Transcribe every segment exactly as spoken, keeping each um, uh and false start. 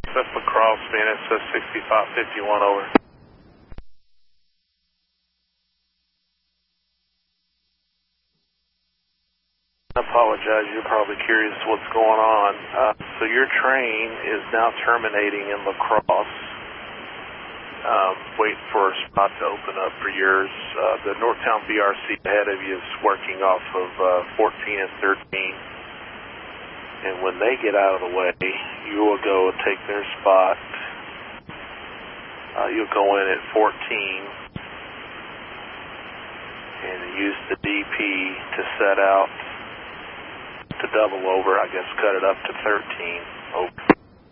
That's LaCrosse, man. It says sixty-five fifty-one over. I apologize. You're probably curious what's going on. Uh, so your train is now terminating in LaCrosse. Um, waiting for a spot to open up for yours. Uh, the Northtown V R C ahead of you is working off of uh, fourteen and thirteen. And when they get out of the way, you will go and take their spot. Uh, you'll go in at fourteen and use the D P to set out to double over, I guess cut it up to thirteen. Over.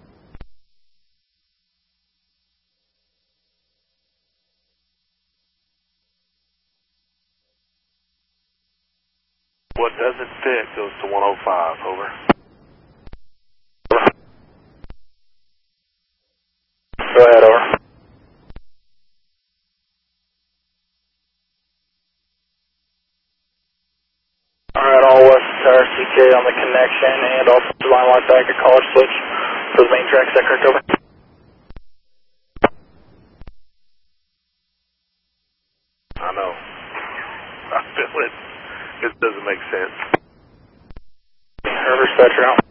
What doesn't fit goes to one oh five, over. Go ahead, over. Alright, all west R C K on the connection and also line line back at College Switch for the main track, is that correct, over? I know. I feel it. It doesn't make sense. Reverse that route.